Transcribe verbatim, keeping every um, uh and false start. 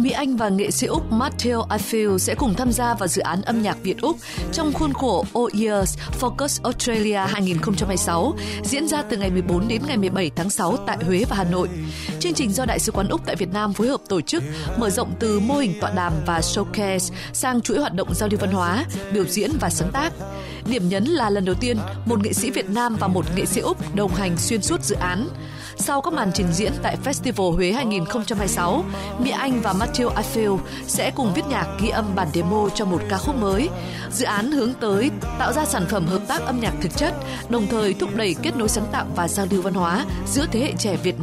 Mỹ Anh và nghệ sĩ Úc Matthew Ifill sẽ cùng tham gia vào dự án âm nhạc Việt-Úc trong khuôn khổ All Ears Focus Australia hai không hai sáu, diễn ra từ ngày mười bốn đến ngày mười bảy tháng sáu tại Huế và Hà Nội. Chương trình do Đại sứ quán Úc tại Việt Nam phối hợp tổ chức, mở rộng từ mô hình tọa đàm và showcase sang chuỗi hoạt động giao lưu văn hóa, biểu diễn và sáng tác. Điểm nhấn là lần đầu tiên, một nghệ sĩ Việt Nam và một nghệ sĩ Úc đồng hành xuyên suốt dự án. Sau các màn trình diễn tại Festival Huế hai không hai sáu, Mỹ Anh và Matthew Ifill sẽ cùng viết nhạc ghi âm bản demo cho một ca khúc mới. Dự án hướng tới tạo ra sản phẩm hợp tác âm nhạc thực chất, đồng thời thúc đẩy kết nối sáng tạo và giao lưu văn hóa giữa thế hệ trẻ Việt Nam